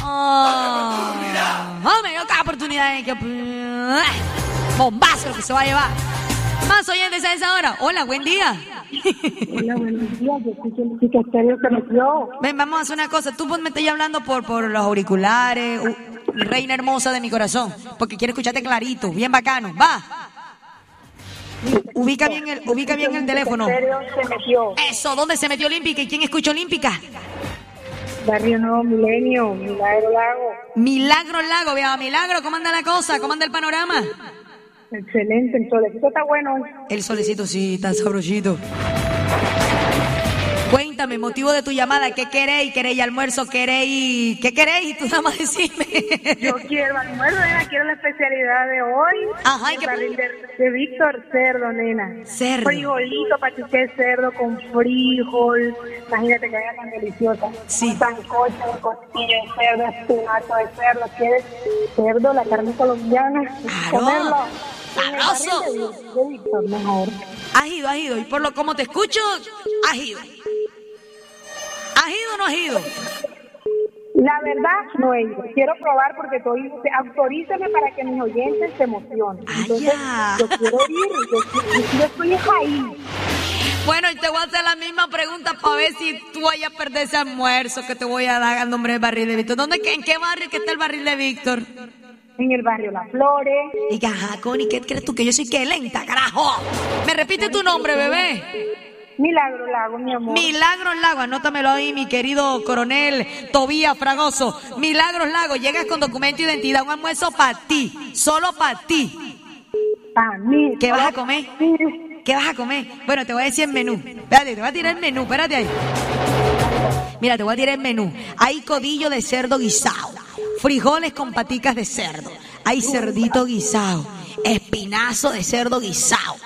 me dio cada oportunidad. Bombazo lo que se va a llevar. Más oyentes a esa hora. Hola, buen día. Hola, buenos días. Yo escucho música estéreo que metió. Ven, vamos a hacer una cosa. Tú me estás hablando por los auriculares. Reina hermosa de mi corazón. Porque quiero escucharte clarito. Bien bacano. Va. Ubica bien el teléfono. Se metió. Eso, ¿dónde se metió Olímpica? ¿Y quién escucha Olímpica? Barrio Nuevo Milenio, Milagro Lago. Milagro Lago, vea, Milagro, ¿cómo anda la cosa? ¿Cómo anda el panorama? Excelente, el solecito está bueno. El solecito sí, está sabrosito. Cuéntame, motivo de tu llamada, ¿qué queréis? ¿Queréis almuerzo? ¿Queréis? ¿Qué queréis? Tú nada más decime. Yo quiero almuerzo, nena, quiero la especialidad de hoy. Ajá, ¿y el qué? barril de Víctor, cerdo, nena. Cerdo. Frijolito, pachuché de cerdo con frijol. Imagínate que vaya tan deliciosa. Sí. Un sancocho de costilla de cerdo, espinazo de cerdo. ¿Quieres cerdo, la carne colombiana? Claro. Comerlo. Sabroso. En el barril de Víctor, mejor. Has ido. Y por lo como te escucho, has ido. ¿Has ido o no has ido? La verdad, no he ido. Quiero probar porque autoríceme para que mis oyentes se emocionen. Entonces, ya. yo quiero ir. Yo estoy ahí. Bueno, y te voy a hacer la misma pregunta para ver si tú vayas a perder ese almuerzo que te voy a dar al nombre del barril de Víctor. ¿En qué barrio que está el barril de Víctor? En el barrio Las Flores. Y que, ajá, Connie, ¿qué crees tú? Que yo soy que lenta, carajo. ¿Me repite tu nombre, bebé? Milagro Lago, mi amor. Milagros Lago, anótamelo ahí, mi querido coronel Tobías Fragoso. Milagros Lago, llegas con documento de identidad, un almuerzo para ti, solo para ti. Para mí. ¿Qué vas a comer? ¿Qué vas a comer? Bueno, te voy a decir el menú. Espérate, te voy a tirar el menú, espérate ahí. Mira, te voy a tirar el menú. Hay codillo de cerdo guisado, frijoles con paticas de cerdo, hay cerdito guisado, espinazo de cerdo guisado.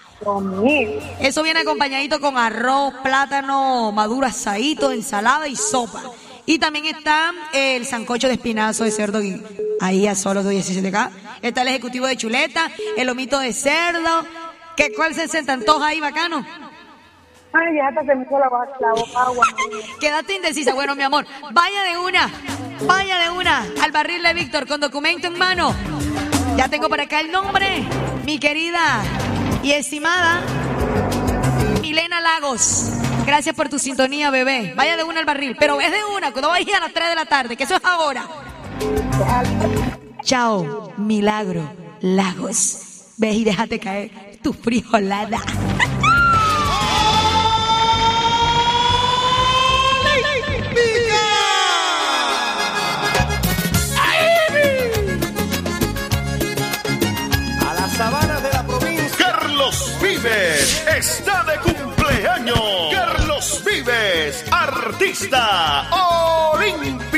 Eso viene acompañadito con arroz, plátano maduro asadito, ensalada y sopa. Y también está el sancocho de espinazo de cerdo, ahí a solo 17K. Está el ejecutivo de chuleta, el lomito de cerdo. ¿Cuál se te antoja ahí, bacano? Ay, ya hasta se me hizo la boca agua. Quédate indecisa. Bueno, mi amor, vaya de una al barril de Víctor con documento en mano. Ya tengo por acá el nombre, mi querida y estimada Milena Lagos. Gracias por tu sintonía, bebé. Vaya de una al barril, pero es de una, cuando vayas a las 3 de la tarde, que eso es ahora. Chao, Milagro Lagos. Ve y déjate caer tu frijolada. A las sabanas de la provincia. Carlos Vives está de cumpleaños. Carlos Vives, artista olímpico.